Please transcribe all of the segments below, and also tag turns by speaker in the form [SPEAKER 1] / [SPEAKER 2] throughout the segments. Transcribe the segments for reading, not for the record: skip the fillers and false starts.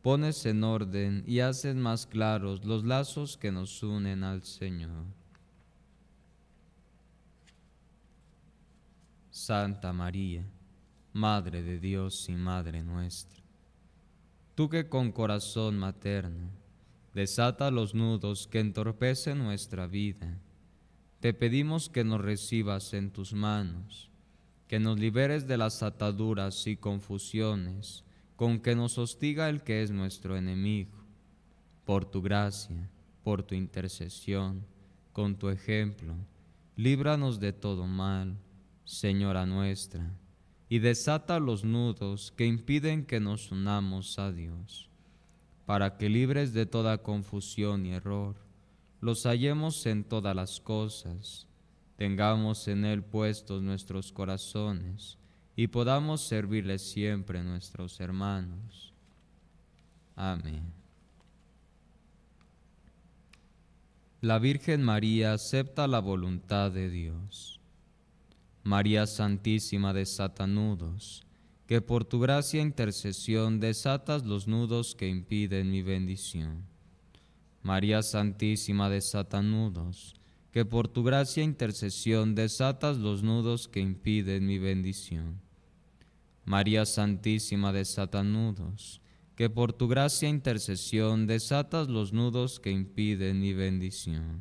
[SPEAKER 1] pones en orden y haces más claros los lazos que nos unen al Señor. Santa María, Madre de Dios y Madre nuestra, tú que con corazón materno desata los nudos que entorpecen nuestra vida, te pedimos que nos recibas en tus manos, que nos liberes de las ataduras y confusiones con que nos hostiga el que es nuestro enemigo. Por tu gracia, por tu intercesión, con tu ejemplo, líbranos de todo mal, Señora nuestra, y desata los nudos que impiden que nos unamos a Dios, para que libres de toda confusión y error, los hallemos en todas las cosas, tengamos en Él puestos nuestros corazones y podamos servirle siempre a nuestros hermanos. Amén. La Virgen María acepta la voluntad de Dios. María Santísima desata nudos, que por tu gracia e intercesión desatas los nudos que impiden mi bendición. María Santísima desata nudos, que por tu gracia e intercesión desatas los nudos que impiden mi bendición. María Santísima desata nudos, que por tu gracia e intercesión desatas los nudos que impiden mi bendición.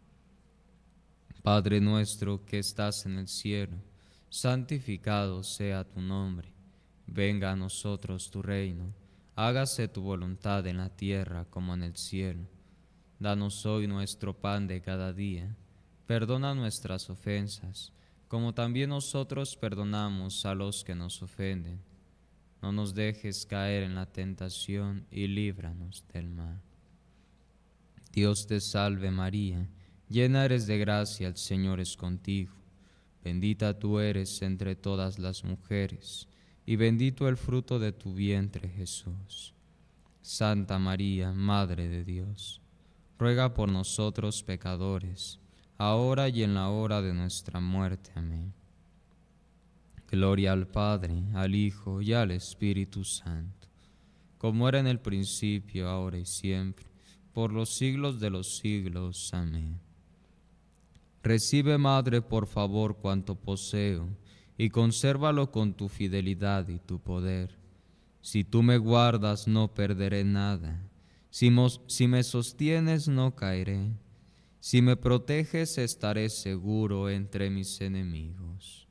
[SPEAKER 1] Padre nuestro que estás en el cielo, santificado sea tu nombre. Venga a nosotros tu reino, hágase tu voluntad en la tierra como en el cielo. Danos hoy nuestro pan de cada día, perdona nuestras ofensas, como también nosotros perdonamos a los que nos ofenden. No nos dejes caer en la tentación y líbranos del mal. Dios te salve María, llena eres de gracia, el Señor es contigo. Bendita tú eres entre todas las mujeres, y bendito el fruto de tu vientre, Jesús. Santa María, Madre de Dios, ruega por nosotros pecadores, ahora y en la hora de nuestra muerte. Amén. Gloria al Padre, al Hijo y al Espíritu Santo, como era en el principio, ahora y siempre, por los siglos de los siglos. Amén. Recibe, Madre, por favor, cuanto poseo, y consérvalo con tu fidelidad y tu poder. Si tú me guardas, no perderé nada. Si me sostienes, no caeré. Si me proteges, estaré seguro entre mis enemigos.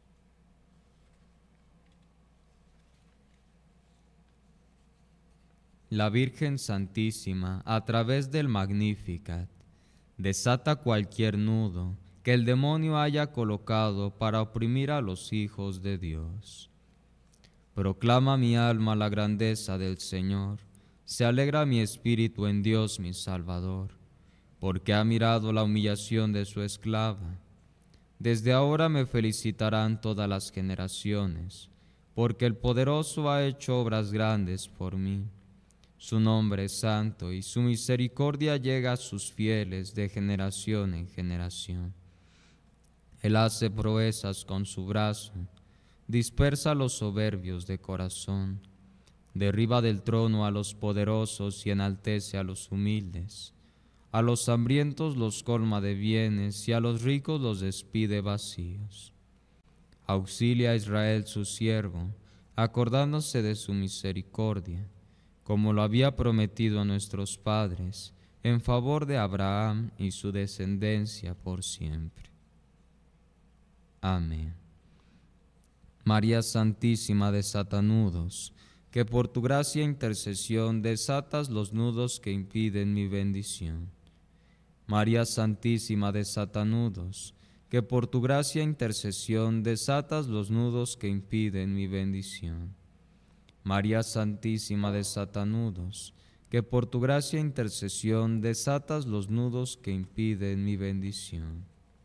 [SPEAKER 1] La Virgen Santísima, a través del Magnificat, desata cualquier nudo que el demonio haya colocado para oprimir a los hijos de Dios. Proclama mi alma la grandeza del Señor, se alegra mi espíritu en Dios mi Salvador, porque ha mirado la humillación de su esclava. Desde ahora me felicitarán todas las generaciones, porque el Poderoso ha hecho obras grandes por mí. Su nombre es santo y su misericordia llega a sus fieles de generación en generación. Él hace proezas con su brazo, dispersa a los soberbios de corazón, derriba del trono a los poderosos y enaltece a los humildes. A los hambrientos los colma de bienes y a los ricos los despide vacíos. Auxilia a Israel su siervo, acordándose de su misericordia, como lo había prometido a nuestros padres, en favor de Abraham y su descendencia por siempre. Amén. María Santísima desata nudos, que por tu gracia e intercesión desatas los nudos que impiden mi bendición. María Santísima desata nudos, que por tu gracia e intercesión desatas los nudos que impiden mi bendición. María Santísima desata nudos, que por tu gracia e intercesión desatas los nudos que impiden mi bendición.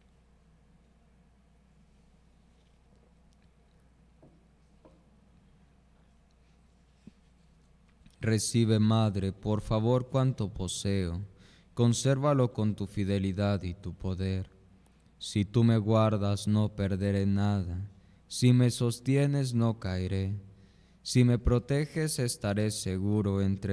[SPEAKER 1] Recibe, Madre, por favor, cuanto poseo, consérvalo con tu fidelidad y tu poder. Si tú me guardas, no perderé nada. Si me sostienes, no caeré. Si me proteges, estaré seguro entre